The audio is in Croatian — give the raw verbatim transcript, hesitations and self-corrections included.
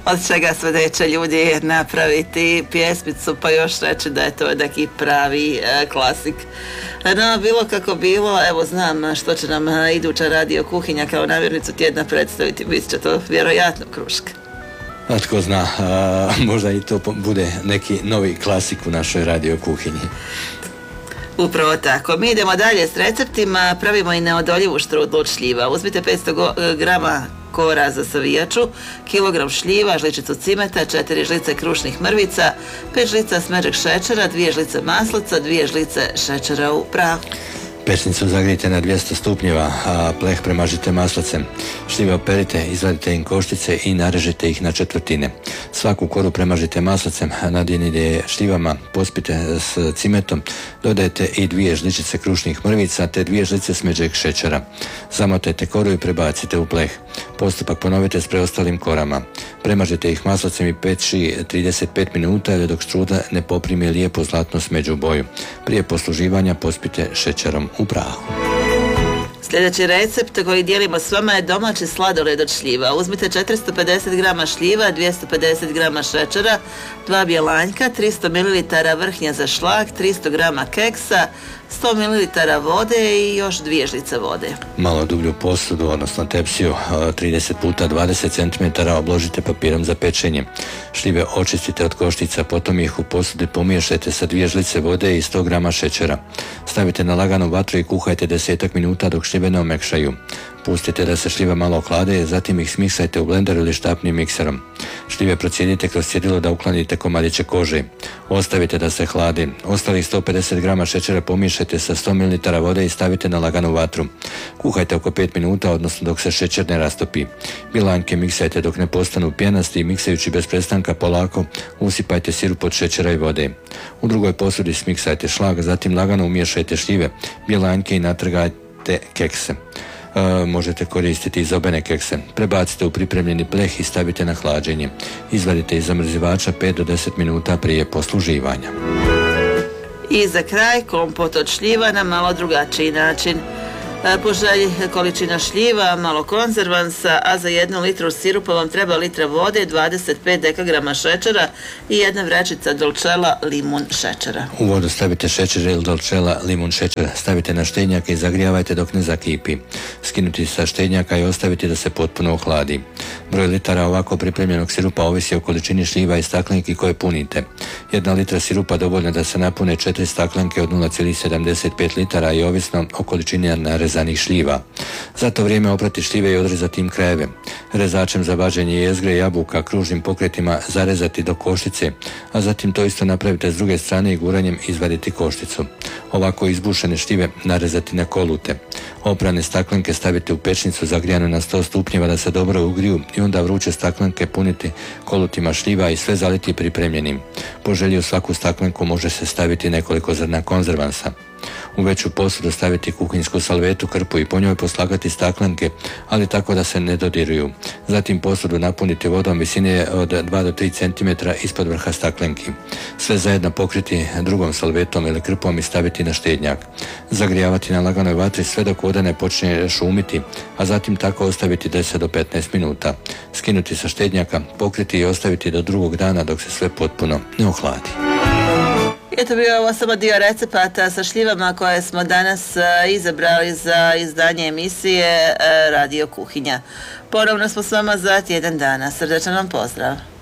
od čega sve neće ljudi napraviti pjesmicu, pa još reći da je to neki pravi e, klasik. No, bilo kako bilo, evo znam što će nam iduća radio kuhinja kao namirnicu tjedna predstaviti, bit će to vjerojatno kruška. A tko zna, a, možda i to bude neki novi klasik u našoj radio kuhinji. Upravo tako. Mi idemo dalje s receptima, pravimo i neodoljivu štrudlu od šljiva. Uzmite petsto grama kora za savijaču, kilogram šljiva, žličicu cimeta, četiri žlice krušnih mrvica, pet žlica smeđeg šećera, dvije žlice maslaca, dvije žlice šećera u prahu. Pečnicu zagrijte na dvjesto stupnjeva, a pleh premažite maslacem. Šljive operite, izvadite im koštice i narežite ih na četvrtine. Svaku koru premažite maslacem, nadjenite šljivama, pospite s cimetom, dodajte i dvije žličice krušnih mrvica te dvije žlice smeđeg šećera. Zamotajte koru i prebacite u pleh. Postupak ponovite s preostalim korama. Premažite ih maslacem i peći trideset pet minuta ili dok štrudla ne poprimi lijepo zlatno smeđu boju. Prije posluživanja pospite šećerom u prahu. Sljedeći recept koji dijelimo s vama je domaći sladoled od šljiva. Uzmite četiristo pedeset grama šljiva, dvjesto pedeset grama šećera, dva bjelanjka, tristo mililitara vrhnja za šlag, tristo grama keksa, sto mililitara vode i još dvije žlice vode. Malo dublju posudu, odnosno tepsiju, trideset puta dvadeset centimetara obložite papirom za pečenje. Šljive očistite od koštica, potom ih u posudi pomiješajte sa dvije žlice vode i sto grama šećera. Stavite na laganu vatru i kuhajte desetak minuta dok šljive ne omekšaju. Pustite da se šljive malo ohlade, zatim ih smiksajte u blenderu ili štapnim mikserom. Šljive procijedite kroz cjedilo da uklanite komadiće kože. Ostavite da se hladi. Ostalih sto pedeset grama šećera pomiješajte sa sto mililitara vode i stavite na laganu vatru. Kuhajte oko pet minuta, odnosno dok se šećer ne rastopi. Bjelanjke miksajte dok ne postanu pjenasti i miksajući bez prestanka polako usipajte sirup od šećera i vode. U drugoj posudi smiksajte šlag, zatim lagano umiješajte šljive, bjelanjke i natrgajte kekse. E, možete koristiti izobene kekse. Prebacite u pripremljeni pleh i stavite na hlađenje. Izvadite iz zamrzivača pet do deset minuta prije posluživanja. I za kraj kompot od šljiva na malo drugačiji način. Po želji količina šljiva, malo konzervansa, a za jednu litru sirupa vam treba litra vode, dvadeset pet dekagrama šećera i jedna vrećica dolčela limun šećera. U vodu stavite šećer ili dolčela limun šećer, stavite na štednjak i zagrijavajte dok ne zakipi. Skinuti sa štednjaka i ostaviti da se potpuno ohladi. Broj litara ovako pripremljenog sirupa ovisi o količini šljiva i staklenki koje punite. Jedna litra sirupa dovoljno da se napune četiri staklenke od nula zarez sedamdeset pet litara i ovisno o količini narezanih šljiva. Za to vrijeme oprati šljive i odrezati im krajeve. Rezačem za vađenje jezgre jabuka kružnim pokretima zarezati do koštice, a zatim to isto napravite s druge strane i guranjem izvaditi košticu. Ovako izbušene šljive narezati na kolute. Oprane staklenke stavite u pečnicu zagrijanu na sto stupnjeva da se dobro ugriju i onda vruće staklenke puniti kolutima šljiva i sve zaliti pripremljenim. Po želji u svaku staklenku može se staviti nekoliko zrna konzervansa. U veću posudu staviti kuhinsku salvetu, krpu i po njoj poslagati staklenke, ali tako da se ne dodiruju. Zatim posudu napuniti vodom visine od dva do tri centimetra ispod vrha staklenki. Sve zajedno pokriti drugom salvetom ili krpom i staviti na štednjak. Zagrijavati na laganoj vatri sve dok voda ne počne šumiti, a zatim tako ostaviti deset do petnaest minuta. Skinuti sa štednjaka, pokriti i ostaviti do drugog dana dok se sve potpuno ne ohladi. Eto bio ovo samo dio recepata sa šljivama koje smo danas uh, izabrali za izdanje emisije uh, Radio Kuhinja. Ponovno smo s vama za tjedan dana. Srdečan vam pozdrav!